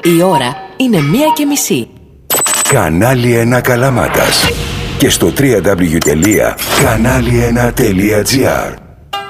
Η ώρα είναι 1:30. Κανάλι 1 Καλαμάτας. Και στο www.kanali1.gr.